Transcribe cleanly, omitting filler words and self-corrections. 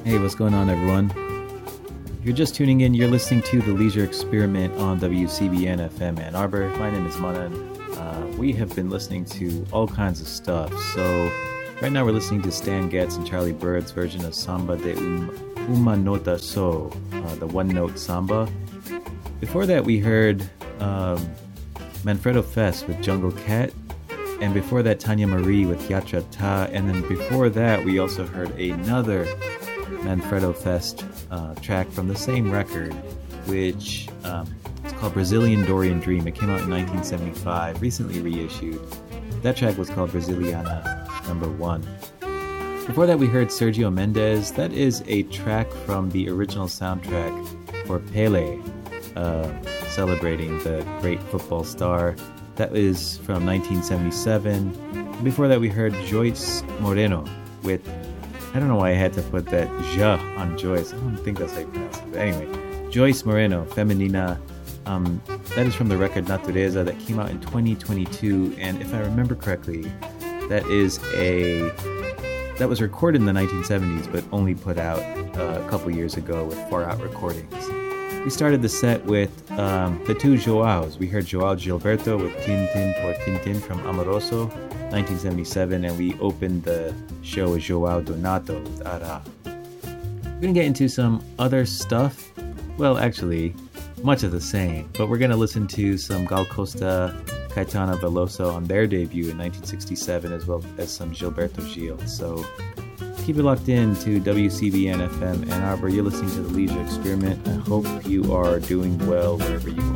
Hey, what's going on, everyone? If you're just tuning in, you're listening to The Leisure Experiment on WCBN FM Ann Arbor. My name is Manan. We have been listening to all kinds of stuff. So right now we're listening to Stan Getz and Charlie Bird's version of Samba de Uma Nota So, the one-note samba. Before that, we heard Manfredo Fest with Jungle Cat. And before that, Tanya Marie with Yatra Ta. And then before that, we also heard another Manfredo Fest track from the same record, which it's called Brazilian Dorian Dream. It came out in 1975, recently reissued. That track was called Brasiliana Number 1. Before that, we heard Sergio Mendes. That is a track from the original soundtrack for Pele, celebrating the great football star. That is from 1977. Before that, we heard Joyce Moreno with, I don't know why I had to put that ja on Joyce. I don't think that's how you pronounce it. But anyway, Joyce Moreno, Femenina. That is from the record Natureza that came out in 2022. And if I remember correctly, that was recorded in the 1970s, but only put out a couple years ago with Far Out Recordings. We started the set with the two Joaos. We heard Joao Gilberto with Tintin por Tintin from Amoroso, 1977, and we opened the show with Joao Donato with Ara. We're going to get into some other stuff. Well, actually, much of the same, but we're going to listen to some Gal Costa, Caetano Veloso on their debut in 1967, as well as some Gilberto Gil. So keep it locked in to WCBN FM Ann Arbor. You're listening to The Leisure Experiment. I hope you are doing well wherever you